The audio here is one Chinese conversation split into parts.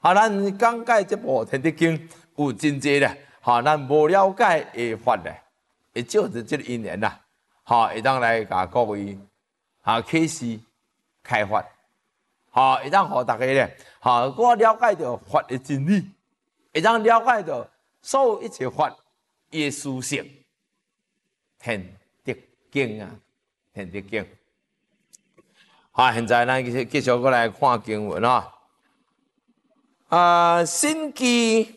啊，咱讲解这部《天地经》有真济咧，哈，咱无了解的法咧，会借着这个因缘啦，哈，会当来甲各位启示开发，哈，会当互大家咧，哈，我了解到法的真理，会当了解到所有一切法伊的殊胜，《天地经》啊，《天地经》。好，现在咱继续过来看经文啊。新基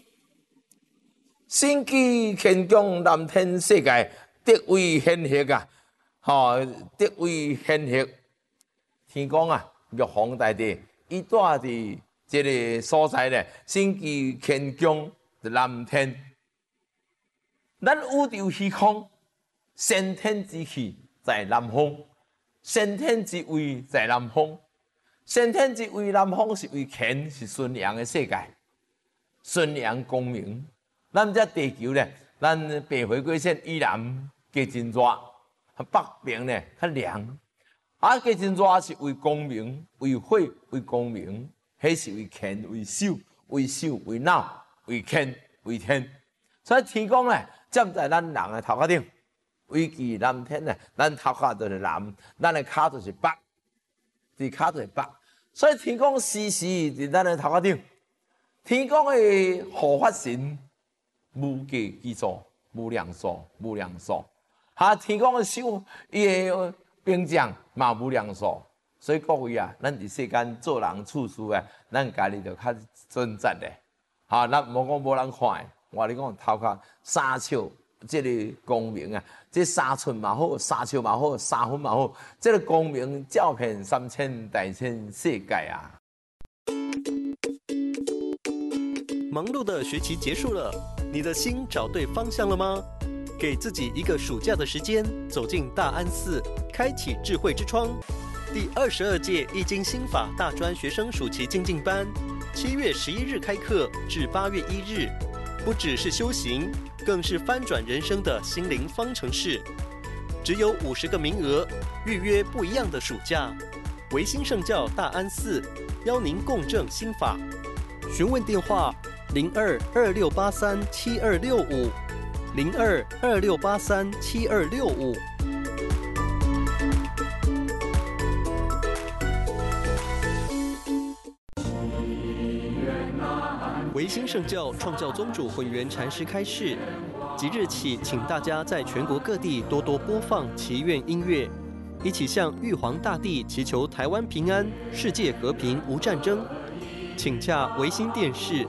天宫南天世界，得为显赫啊！得为显赫。天公啊，玉皇大帝，伊住伫这个所在咧，新基天宫南天。咱宇宙虚空，先天之气在南方，先天之位在南方。先天之为南方是为乾，是顺阳的世界，顺阳光明。咱这地球咧，咱北回归线以南加真热，北边咧较凉。加真热是为光明，为火为光明，迄是为乾为手，为手为脑，为乾为天。所以天公咧，站在咱人的头壳顶，位居南天咧，咱头壳就是南，咱的骹就是北。伫骹就是北，所以天公时时伫咱的头壳顶。天公的护法神无计其数，无量数，无量数。天公的手，伊的兵将嘛无量数。所以各位啊，咱伫世间做人处事啊，咱家己就较尊责的。咱无讲无人看的。我你讲头壳三尺。这个光明啊，这3寸嘛好，3尺嘛好，3分嘛好，这个光明照遍3000大千世界啊！ 忙碌的学期结束了，你的心找对方向了吗？给自己一个暑假的时间，走进大安寺，开启智慧之窗。第22届易经心法大专学生暑期精进班，7月11日开课至8月1日，不只是修行。更是翻转人生的心灵方程式，只有50个名额，预约不一样的暑假。维新圣教大安寺邀您共振心法，询问电话02-2683-7265，02-2683-7265。维新圣教创教宗主混元禅师开示，即日起，请大家在全国各地多多播放祈愿音乐，一起向玉皇大帝祈求台湾平安、世界和平无战争。请洽维新电视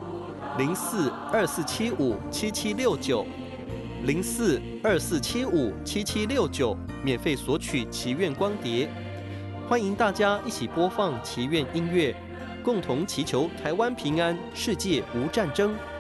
04-2475-7769，04-2475-7769，免费索取祈愿光碟。欢迎大家一起播放祈愿音乐。共同祈求台湾平安，世界无战争。